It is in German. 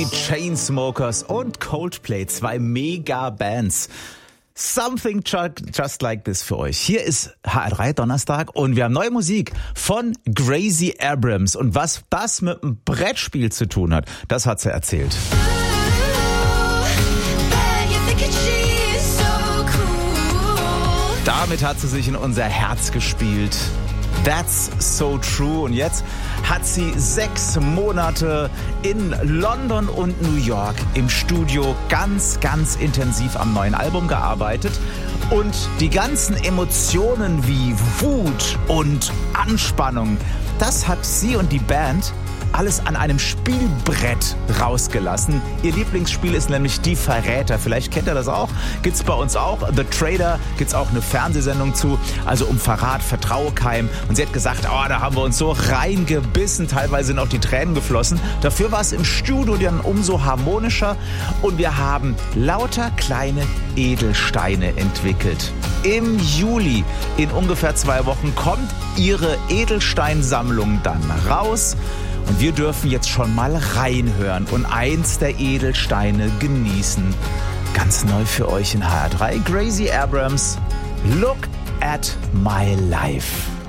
Chainsmokers und Coldplay, zwei Mega-Bands. Something just like this für euch. Hier ist HR3 Donnerstag und wir haben neue Musik von Gracie Abrams. Und was das mit einem Brettspiel zu tun hat, das hat sie erzählt. Damit hat sie sich in unser Herz gespielt. That's so true. Und jetzt hat sie 6 Monate in London und New York im Studio ganz intensiv am neuen Album gearbeitet. Und die ganzen Emotionen wie Wut und Anspannung, das hat sie und die Band alles an einem Spielbrett rausgelassen. Ihr Lieblingsspiel ist nämlich Die Verräter. Vielleicht kennt ihr das auch. Gibt's bei uns auch. The Trader gibt's auch eine Fernsehsendung zu. Also um Verrat, vertraue keinem. Und sie hat gesagt, da haben wir uns so reingebissen. Teilweise sind auch die Tränen geflossen. Dafür war es im Studio dann umso harmonischer. Und wir haben lauter kleine Edelsteine entwickelt. Im Juli, in ungefähr 2 Wochen, kommt ihre Edelsteinsammlung dann raus. Und wir dürfen jetzt schon mal reinhören und eins der Edelsteine genießen. Ganz neu für euch in HR3. Gracie Abrams, Look at My Life.